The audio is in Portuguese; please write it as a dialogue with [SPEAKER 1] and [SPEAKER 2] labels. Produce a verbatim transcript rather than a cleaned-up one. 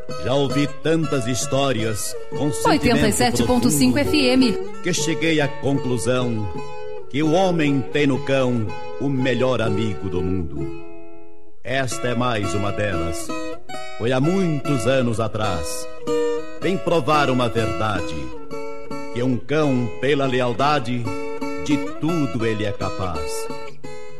[SPEAKER 1] Já ouvi tantas histórias com
[SPEAKER 2] oitenta e sete ponto cinco F M
[SPEAKER 1] que cheguei à conclusão que o homem tem no cão o melhor amigo do mundo. Esta é mais uma delas. Foi há muitos anos atrás. Vem provar uma verdade, que um cão, pela lealdade, de tudo ele é capaz.